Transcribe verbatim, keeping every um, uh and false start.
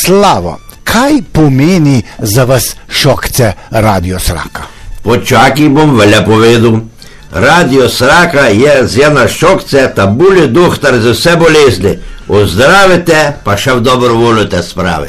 Slavo, kaj pomeni za vas šokce Radio Sraka? Počakaj, bom velja povedal. Radio Sraka je z ena šokce, ta bulje duhtar za vse bolezni. Ozdravite, pa še v dobro voljo te spravi.